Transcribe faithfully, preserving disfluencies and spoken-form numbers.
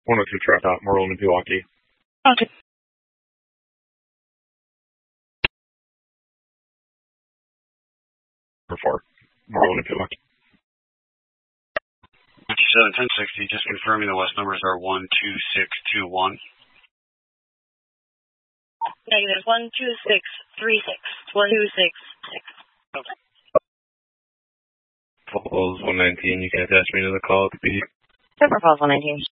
one oh two Trap Out, Marlin and Pewaukee. Okay. Or four, Marlin and Pewaukee. ninety-seven ten sixty, just confirming the west numbers are one two six two one. Negative one two six three six. one two six six. Okay. Falls one nineteen, you can attach me to the call at the P D. Super Falls one nineteen.